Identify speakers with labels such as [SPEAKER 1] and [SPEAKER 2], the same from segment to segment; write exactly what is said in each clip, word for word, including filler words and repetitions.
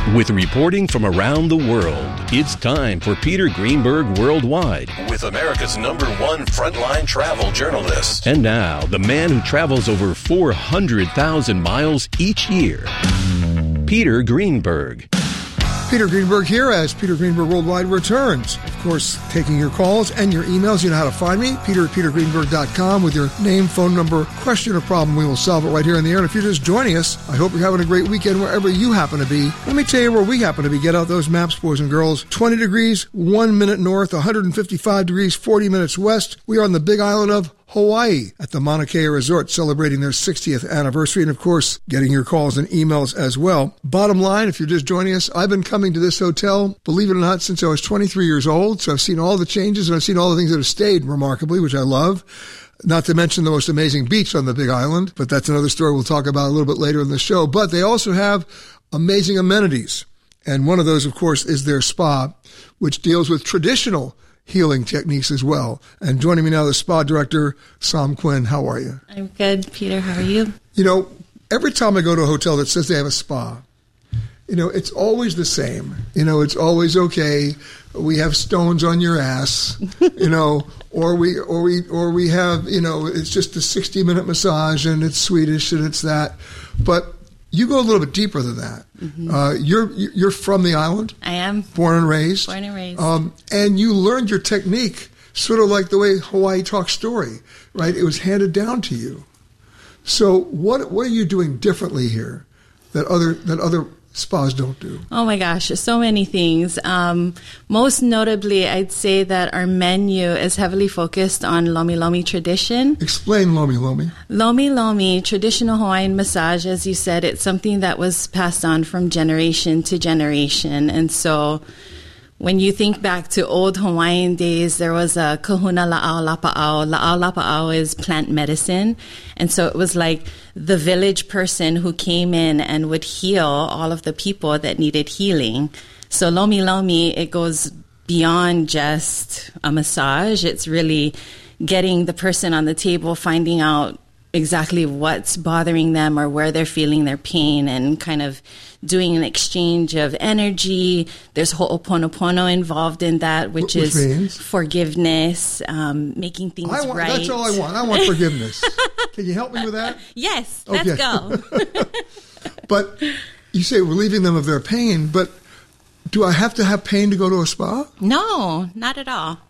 [SPEAKER 1] With reporting from around the world, it's time for Peter Greenberg Worldwide.
[SPEAKER 2] With America's number one frontline travel journalist.
[SPEAKER 1] And now, the man who travels over four hundred thousand miles each year, Peter Greenberg.
[SPEAKER 3] Peter Greenberg here as Peter Greenberg Worldwide returns. Of course, taking your calls and your emails. You know how to find me, peter at peter greenberg dot com, with your name, phone number, question, or problem. We will solve it right here in the air. And if you're just joining us, I hope you're having a great weekend wherever you happen to be. Let me tell you where we happen to be. Get out those maps, boys and girls. twenty degrees, one minute north, one hundred fifty-five degrees, forty minutes west. We are on the big island of Hawaii at the Mauna Kea Resort, celebrating their sixtieth anniversary, and of course, getting your calls and emails as well. Bottom line, if you're just joining us, I've been coming to this hotel, believe it or not, since I was twenty-three years old, so I've seen all the changes, and I've seen all the things that have stayed remarkably, which I love. Not to mention the most amazing beach on the Big Island, but that's another story we'll talk about a little bit later in the show. But they also have amazing amenities, and one of those, of course, is their spa, which deals with traditional healing techniques as well. And joining me now, the spa director, Sam Quinn. How are you?
[SPEAKER 4] I'm good, Peter. How are you?
[SPEAKER 3] You know, every time I go to a hotel that says they have a spa, you know, it's always the same. You know, it's always okay. We have stones on your ass, you know, or we, or we, or we have, you know, it's just a sixty minute massage and it's Swedish and it's that. But you go a little bit deeper than that. Mm-hmm. Uh, you're you're from the island.
[SPEAKER 4] I am.
[SPEAKER 3] Born and raised.
[SPEAKER 4] Born and raised.
[SPEAKER 3] Um, and you learned your technique sort of like the way Hawaii talks story, right? It was handed down to you. So what what are you doing differently here that other that other spas don't do?
[SPEAKER 4] Oh my gosh, so many things. Um, most notably, I'd say that our menu is heavily focused on Lomi Lomi tradition.
[SPEAKER 3] Explain Lomi Lomi.
[SPEAKER 4] Lomi Lomi, traditional Hawaiian massage, as you said, it's something that was passed on from generation to generation. And so when you think back to old Hawaiian days, there was a kahuna la'au lapa'au. La'au lapa'au is plant medicine. And so it was like the village person who came in and would heal all of the people that needed healing. So Lomi Lomi, it goes beyond just a massage. It's really getting the person on the table, finding out exactly what's bothering them or where they're feeling their pain, and kind of doing an exchange of energy. There's ho'oponopono involved in that, which, which is means? forgiveness, um, making things
[SPEAKER 3] I want,
[SPEAKER 4] right.
[SPEAKER 3] That's all I want. I want forgiveness. Can you help me with that?
[SPEAKER 4] Yes,
[SPEAKER 3] okay.
[SPEAKER 4] Let's go.
[SPEAKER 3] But you say relieving them of their pain, but do I have to have pain to go to a spa?
[SPEAKER 4] No, not at all.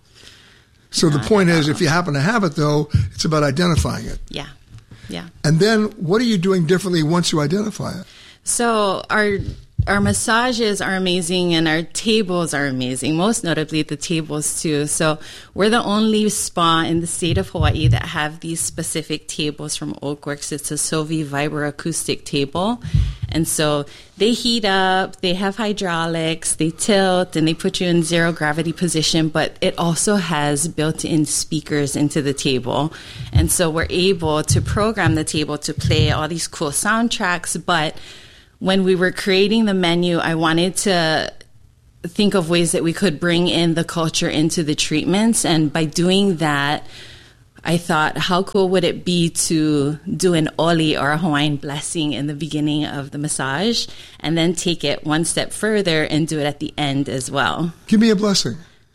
[SPEAKER 3] So
[SPEAKER 4] not
[SPEAKER 3] the point is, if you happen to have it, though, it's about identifying it.
[SPEAKER 4] Yeah, yeah.
[SPEAKER 3] And then what are you doing differently once you identify it?
[SPEAKER 4] So our our massages are amazing and our tables are amazing, most notably the tables too. So we're the only spa in the state of Hawaii that have these specific tables from Oakworks. It's a Sovi vibroacoustic table. And so they heat up, they have hydraulics, they tilt, and they put you in zero gravity position, but it also has built-in speakers into the table. And so we're able to program the table to play all these cool soundtracks. But when we were creating the menu, I wanted to think of ways that we could bring in the culture into the treatments. And by doing that, I thought, how cool would it be to do an oli, or a Hawaiian blessing, in the beginning of the massage, and then take it one step further and do it at the end as well.
[SPEAKER 3] Give me a blessing.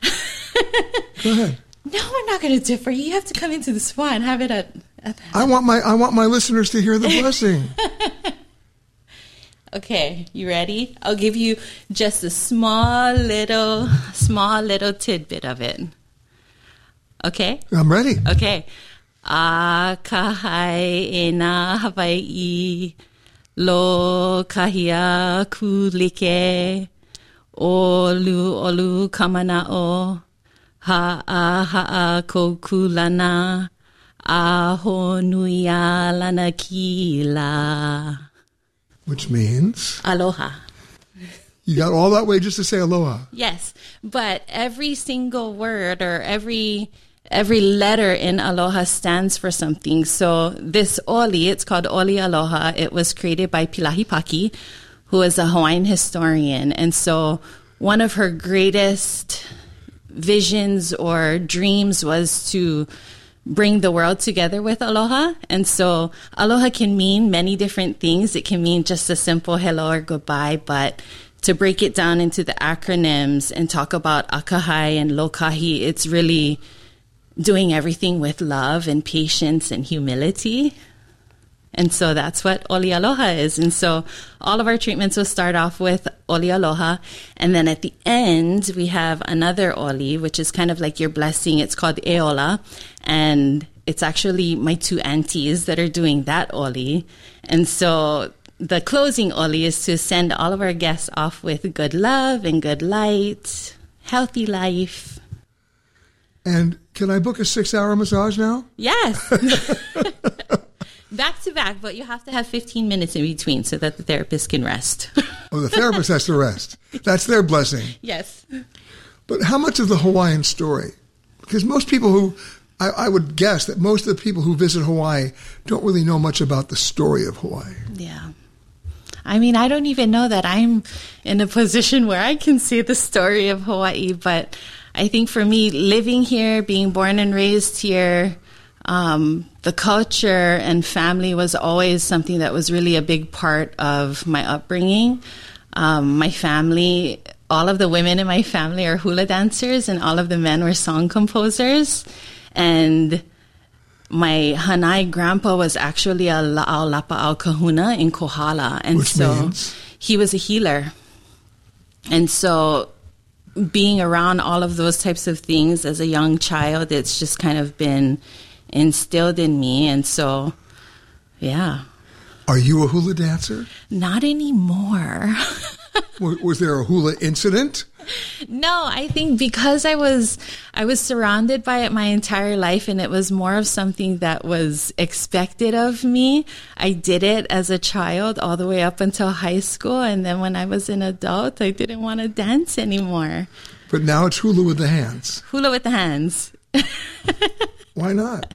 [SPEAKER 3] Go ahead.
[SPEAKER 4] No, we're not going to differ. You have to come into the spa and have it at... at
[SPEAKER 3] I want my I want my listeners to hear the blessing.
[SPEAKER 4] Okay, you ready? I'll give you just a small little, small little tidbit of it. Okay?
[SPEAKER 3] I'm ready.
[SPEAKER 4] Okay. A kahai e nā Hawaii, lo kahia kulike, olu olu kamana'o, ha'a ha'a ko kulana, a honuia lana kila.
[SPEAKER 3] Which means?
[SPEAKER 4] Aloha.
[SPEAKER 3] You got all that way just to say aloha.
[SPEAKER 4] Yes, but every single word or every every letter in aloha stands for something. So this oli, it's called Oli Aloha. It was created by Pilahi Paki, who is a Hawaiian historian. And so one of her greatest visions or dreams was to bring the world together with aloha. And so aloha can mean many different things. It can mean just a simple hello or goodbye, but to break it down into the acronyms and talk about akahai and lokahi, it's really doing everything with love and patience and humility. And so that's what Oli Aloha is. And so all of our treatments will start off with Oli Aloha. And then at the end, we have another Oli, which is kind of like your blessing. It's called Eola. And it's actually my two aunties that are doing that Oli. And so the closing Oli is to send all of our guests off with good love and good light, healthy life.
[SPEAKER 3] And can I book a six-hour massage now?
[SPEAKER 4] Yes. Back to back, but you have to have fifteen minutes in between so that the therapist can rest.
[SPEAKER 3] Oh, the therapist has to rest. That's their blessing.
[SPEAKER 4] Yes.
[SPEAKER 3] But how much of the Hawaiian story? Because most people who, I, I would guess that most of the people who visit Hawaii don't really know much about the story of Hawaii.
[SPEAKER 4] Yeah. I mean, I don't even know that I'm in a position where I can say the story of Hawaii, but I think for me, living here, being born and raised here, Um, the culture and family was always something that was really a big part of my upbringing. Um, my family, all of the women in my family are hula dancers, and all of the men were song composers. And my Hanai grandpa was actually a La'au Lapa'au Kahuna in Kohala. And
[SPEAKER 3] Which
[SPEAKER 4] so
[SPEAKER 3] means?
[SPEAKER 4] He was a healer. And so being around all of those types of things as a young child, it's just kind of been instilled in me. And so, yeah.
[SPEAKER 3] Are you a hula dancer?
[SPEAKER 4] Not anymore.
[SPEAKER 3] was, was there a hula incident?
[SPEAKER 4] No, I think because I was I was surrounded by it my entire life, and it was more of something that was expected of me. I did it as a child all the way up until high school, and then when I was an adult, I didn't want to dance anymore.
[SPEAKER 3] But now it's hula with the hands.
[SPEAKER 4] Hula with the hands.
[SPEAKER 3] Why not?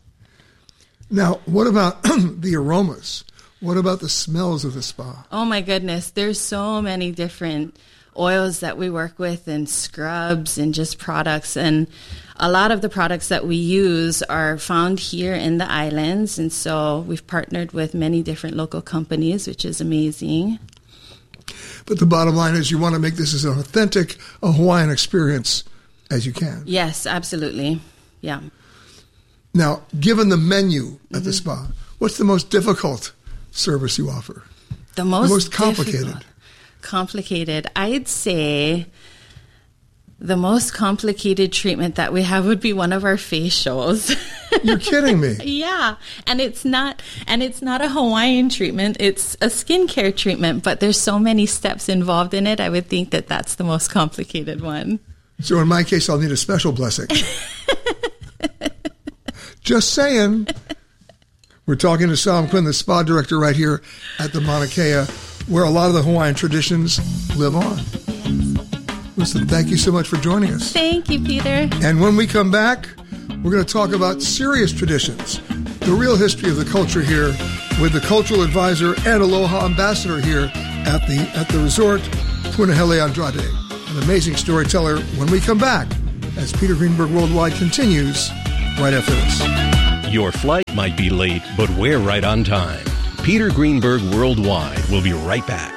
[SPEAKER 3] Now, what about the aromas? What about the smells of the spa?
[SPEAKER 4] Oh, my goodness. There's so many different oils that we work with and scrubs and just products. And a lot of the products that we use are found here in the islands. And so we've partnered with many different local companies, which is amazing.
[SPEAKER 3] But the bottom line is you want to make this as an authentic a Hawaiian experience as you can.
[SPEAKER 4] Yes, absolutely. Yeah.
[SPEAKER 3] Now, given the menu at
[SPEAKER 4] Mm-hmm.
[SPEAKER 3] the spa, what's the most difficult service you offer?
[SPEAKER 4] The most,
[SPEAKER 3] the most complicated.
[SPEAKER 4] Difficult. Complicated. I'd say the most complicated treatment that we have would be one of our facials.
[SPEAKER 3] You're kidding me.
[SPEAKER 4] Yeah. And it's not and it's not a Hawaiian treatment. It's a skincare treatment, but there's so many steps involved in it. I would think that that's the most complicated one.
[SPEAKER 3] So in my case, I'll need a special blessing. Just saying. We're talking to Sam Quinn, the spa director right here at the Mauna Kea, where a lot of the Hawaiian traditions live on.
[SPEAKER 4] Yes.
[SPEAKER 3] Listen, thank you so much for joining us.
[SPEAKER 4] Thank you, Peter.
[SPEAKER 3] And when we come back, we're going to talk about serious traditions, the real history of the culture here, with the cultural advisor and Aloha ambassador here at the at the resort, Punahele Andrade, an amazing storyteller. When we come back, as Peter Greenberg Worldwide continues right after this.
[SPEAKER 1] Your flight might be late, but we're right on time. Peter Greenberg Worldwide will be right back.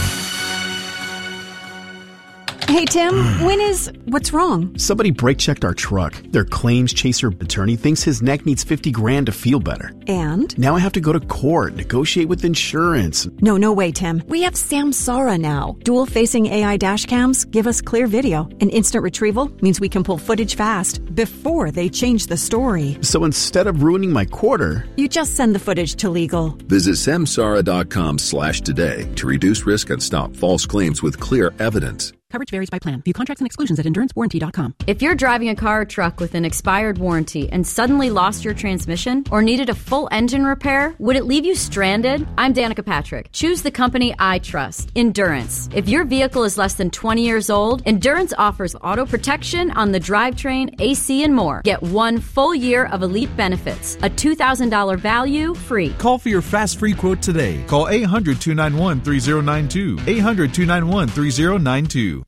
[SPEAKER 5] Hey, Tim, when is... What's wrong?
[SPEAKER 6] Somebody brake-checked our truck. Their claims chaser attorney thinks his neck needs fifty grand to feel better.
[SPEAKER 5] And?
[SPEAKER 6] Now I have to go to court, negotiate with insurance.
[SPEAKER 5] No, no way, Tim. We have Samsara now. Dual-facing A I dash cams give us clear video. And instant retrieval means we can pull footage fast before they change the story.
[SPEAKER 6] So instead of ruining my quarter...
[SPEAKER 5] You just send the footage to legal.
[SPEAKER 7] Visit samsara.com slash today to reduce risk and stop false claims with clear evidence.
[SPEAKER 8] Coverage varies by plan. View contracts and exclusions at endurance warranty dot com.
[SPEAKER 9] If you're driving a car or truck with an expired warranty and suddenly lost your transmission or needed a full engine repair, would it leave you stranded? I'm Danica Patrick. Choose the company I trust, Endurance. If your vehicle is less than twenty years old, Endurance offers auto protection on the drivetrain, A C, and more. Get one full year of elite benefits, a two thousand dollars value free.
[SPEAKER 10] Call for your fast free quote today. Call eight hundred, two nine one, three zero nine two. eight hundred, two nine one, three zero nine two.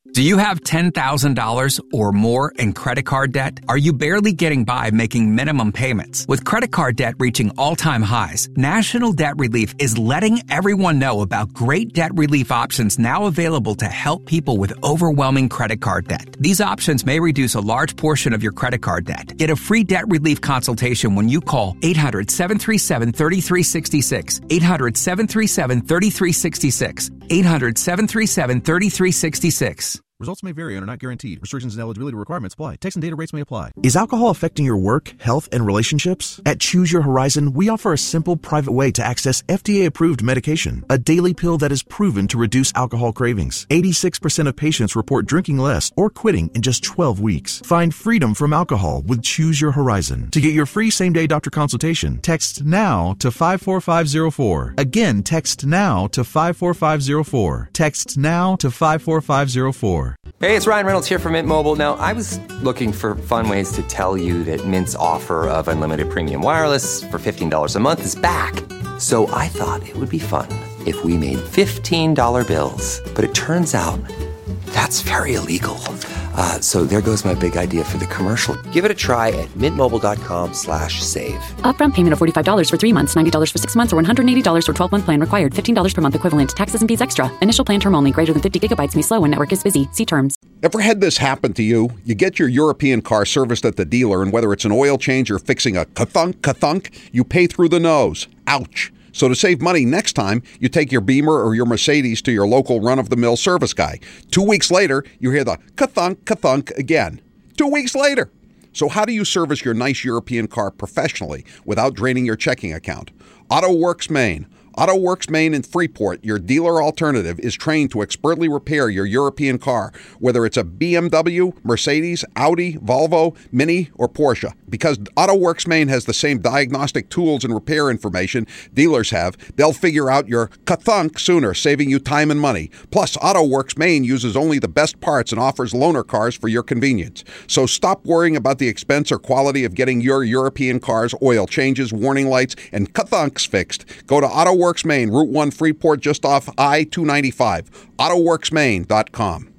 [SPEAKER 10] Do you have ten thousand dollars or more in credit card debt? Are you barely getting by making minimum payments? With credit card debt reaching all-time highs, National Debt Relief is letting everyone know about great debt relief options now available to help people with overwhelming credit card debt. These options may reduce a large portion of your credit card debt. Get a free debt relief consultation when you call eight hundred, seven three seven, three three six six, eight hundred, seven three seven, three three six six, eight hundred, seven three seven, three three six six.
[SPEAKER 11] Results may vary and are not guaranteed. Restrictions and eligibility requirements apply. Text and data rates may apply.
[SPEAKER 12] Is alcohol affecting your work, health, and relationships? At Choose Your Horizon, we offer a simple, private way to access F D A-approved medication, a daily pill that is proven to reduce alcohol cravings. eighty-six percent of patients report drinking less or quitting in just twelve weeks. Find freedom from alcohol with Choose Your Horizon. To get your free same-day doctor consultation, text NOW to five four five zero four. Again, text NOW to five four five zero four. Text NOW to five four five zero four.
[SPEAKER 13] Hey, it's Ryan Reynolds here from Mint Mobile. Now, I was looking for fun ways to tell you that Mint's offer of unlimited premium wireless for fifteen dollars a month is back. So I thought it would be fun if we made fifteen dollar bills. But it turns out that's very illegal. Uh, so there goes my big idea for the commercial. Give it a try at mintmobile.com slash save.
[SPEAKER 8] Upfront payment of forty-five dollars for three months, ninety dollars for six months, or one hundred eighty dollars for twelve-month plan required. fifteen dollars per month equivalent. Taxes and fees extra. Initial plan term only. Greater than fifty gigabytes may slow when network is busy. See terms.
[SPEAKER 14] Ever had this happen to you? You get your European car serviced at the dealer, and whether it's an oil change or fixing a ka-thunk, ka-thunk, you pay through the nose. Ouch. So to save money next time, you take your Beamer or your Mercedes to your local run-of-the-mill service guy. Two weeks later, you hear the ka-thunk, ka-thunk again. Two weeks later. So how do you service your nice European car professionally without draining your checking account? AutoWorks Maine. AutoWorks Maine in Freeport, your dealer alternative, is trained to expertly repair your European car, whether it's a B M W, Mercedes, Audi, Volvo, Mini, or Porsche. Because AutoWorks Maine has the same diagnostic tools and repair information dealers have, they'll figure out your ka-thunk sooner, saving you time and money. Plus, AutoWorks Maine uses only the best parts and offers loaner cars for your convenience. So stop worrying about the expense or quality of getting your European car's oil changes, warning lights, and ka-thunks fixed. Go to AutoWorks Maine, Route one, Freeport, just off I two ninety-five. auto works maine dot com.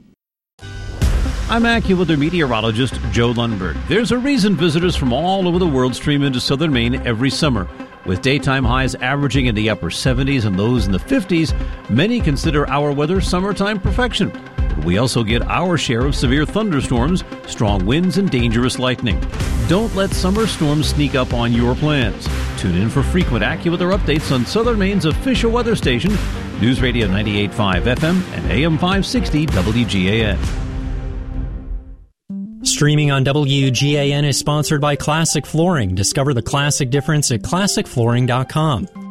[SPEAKER 15] I'm AccuWeather meteorologist Joe Lundberg. There's a reason visitors from all over the world stream into southern Maine every summer. With daytime highs averaging in the upper seventies and lows in the fifties, many consider our weather summertime perfection. But we also get our share of severe thunderstorms, strong winds, and dangerous lightning. Don't let summer storms sneak up on your plans. Tune in for frequent AccuWeather updates on Southern Maine's official weather station, News Radio ninety-eight point five F M and A M five sixty W G A N.
[SPEAKER 16] Streaming on W G A N is sponsored by Classic Flooring. Discover the classic difference at classic flooring dot com.